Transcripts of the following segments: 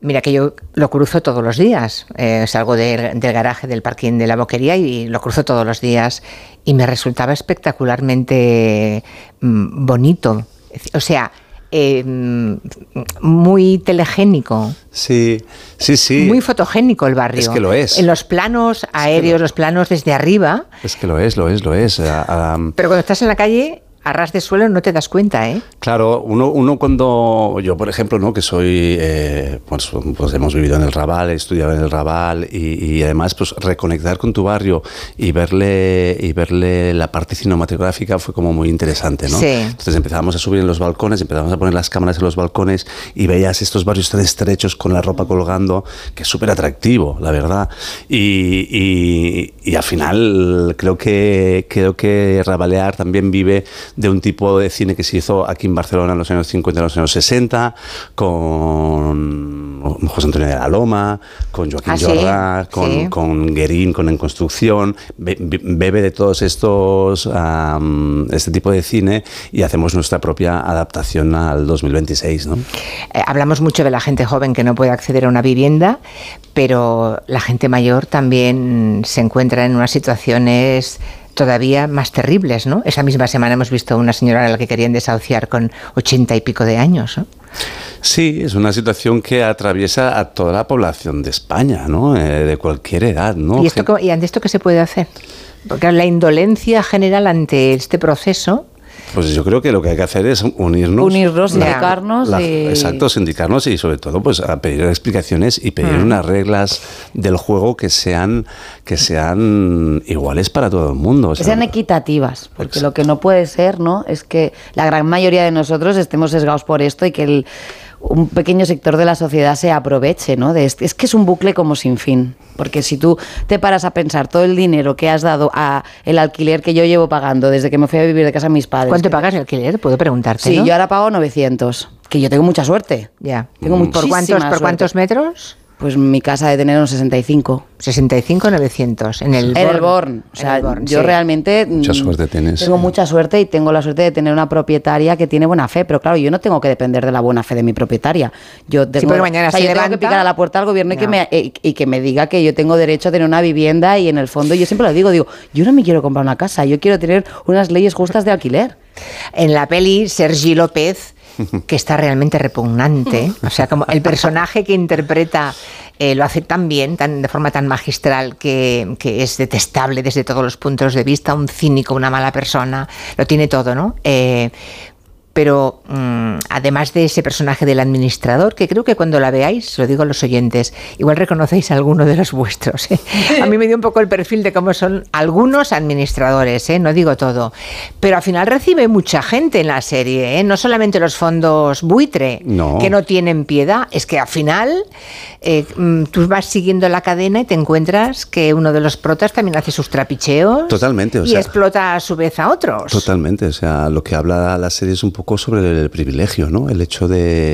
Mira que yo lo cruzo todos los días. Salgo del garaje del parking de la Boquería y lo cruzo todos los días. Y me resultaba espectacularmente bonito. O sea, muy telegénico. Sí. Muy fotogénico el barrio. Es que lo es. En los planos aéreos, los planos desde arriba. Es que lo es. Pero cuando estás en la calle, a ras de suelo, no te das cuenta, ¿eh? Claro, uno cuando... Yo, por ejemplo, ¿no? Que soy... pues hemos vivido en el Raval, he estudiado en el Raval y además pues reconectar con tu barrio y verle la parte cinematográfica fue como muy interesante, ¿no? Sí. Entonces empezábamos a subir en los balcones, empezamos a poner las cámaras en los balcones y veías estos barrios tan estrechos con la ropa colgando, que es súper atractivo, la verdad. Y al final creo que Rabalear también vive de un tipo de cine que se hizo aquí en Barcelona en los años 50 y los años 60, con José Antonio de la Loma, con Joaquín Jordà, con Guérin, con En Construcción, bebe de todos estos este tipo de cine y hacemos nuestra propia adaptación al 2026, ¿no? Hablamos mucho de la gente joven que no puede acceder a una vivienda, pero la gente mayor también se encuentra en unas situaciones todavía más terribles, ¿no? Esa misma semana hemos visto una señora a la que querían desahuciar con 80 y pico de años, ¿no? Sí, es una situación que atraviesa a toda la población de España, ¿no? De cualquier edad, ¿no? ¿Y ante esto qué se puede hacer? Porque la indolencia general ante este proceso... Pues yo creo que lo que hay que hacer es unirnos, sindicarnos. Exacto, sindicarnos y sobre todo pues a pedir explicaciones y pedir unas reglas del juego que sean iguales para todo el mundo. O sea, que sean equitativas, porque lo que no puede ser, ¿no? Es que la gran mayoría de nosotros estemos sesgados por esto y que un pequeño sector de la sociedad se aproveche, ¿no? Es que es un bucle como sin fin, porque si tú te paras a pensar todo el dinero que has dado a el alquiler que yo llevo pagando desde que me fui a vivir de casa de mis padres. ¿Cuánto pagas el alquiler? Puedo preguntarte, Sí, ¿no? yo ahora pago 900, que yo tengo mucha suerte. Ya. Tengo muchísima suerte. ¿Por cuántos metros? Pues mi casa de tener unos 65. 65, 900. En el Born. O sea, Born, yo realmente... Mucha suerte tienes. Tengo mucha suerte y tengo la suerte de tener una propietaria que tiene buena fe. Pero claro, yo no tengo que depender de la buena fe de mi propietaria. Yo tengo, mañana yo tengo que picar a la puerta al gobierno y que me diga que yo tengo derecho a tener una vivienda y en el fondo yo siempre lo digo, yo no me quiero comprar una casa, yo quiero tener unas leyes justas de alquiler. En la peli, Sergi López, que está realmente repugnante, o sea, como el personaje que interpreta lo hace tan bien, de forma tan magistral, que es detestable desde todos los puntos de vista, un cínico, una mala persona, lo tiene todo, ¿no? Pero además de ese personaje del administrador, que creo que cuando la veáis, lo digo a los oyentes, igual reconocéis a alguno de los vuestros, ¿eh? A mí me dio un poco el perfil de cómo son algunos administradores, ¿eh? No digo todo. Pero al final recibe mucha gente en la serie, ¿eh? No solamente los fondos buitre, que no tienen piedad, es que al final tú vas siguiendo la cadena y te encuentras que uno de los protas también hace sus trapicheos. Totalmente, y explota a su vez a otros. Totalmente, o sea, lo que habla la serie es un poco sobre el privilegio, ¿no? El hecho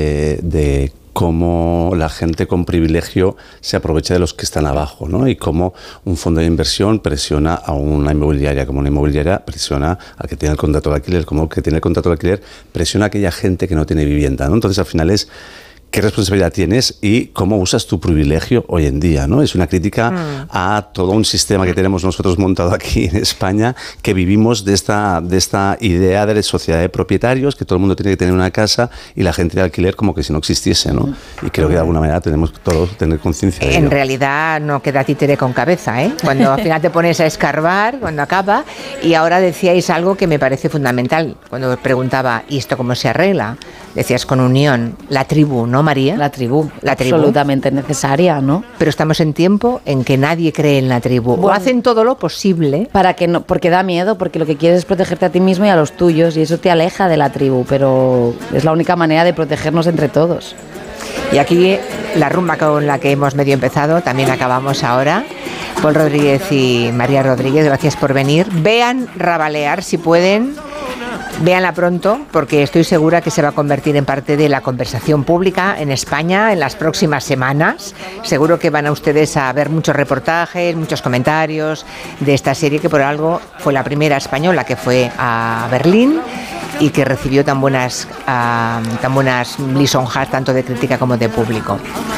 de cómo la gente con privilegio se aprovecha de los que están abajo, ¿no? Y cómo un fondo de inversión presiona a una inmobiliaria, como una inmobiliaria presiona al que tiene el contrato de alquiler, como el que tiene el contrato de alquiler presiona a aquella gente que no tiene vivienda, ¿no? Entonces, al final es qué responsabilidad tienes y cómo usas tu privilegio hoy en día, ¿no? Es una crítica a todo un sistema que tenemos nosotros montado aquí en España, que vivimos de esta idea de la sociedad de propietarios, que todo el mundo tiene que tener una casa y la gente de alquiler como que si no existiese, ¿no? Y creo que de alguna manera tenemos todos tener conciencia de ello. En realidad no queda títere con cabeza, ¿eh? Cuando al final te pones a escarbar, cuando acaba, y ahora decíais algo que me parece fundamental, cuando preguntaba, ¿y esto cómo se arregla? Decías con unión, la tribu, ¿no, María? La tribu, absolutamente necesaria, ¿no? Pero estamos en tiempo en que nadie cree en la tribu. Bueno, o hacen todo lo posible. Para que no, porque da miedo, porque lo que quieres es protegerte a ti mismo y a los tuyos, y eso te aleja de la tribu, pero es la única manera de protegernos entre todos. Y aquí la rumba con la que hemos medio empezado, también acabamos ahora. Paul Rodríguez y María Rodríguez, gracias por venir. Vean Rabalear si pueden. Véanla pronto, porque estoy segura que se va a convertir en parte de la conversación pública en España en las próximas semanas. Seguro que van a ustedes a ver muchos reportajes, muchos comentarios de esta serie, que por algo fue la primera española que fue a Berlín y que recibió tan buenas lisonjas tanto de crítica como de público.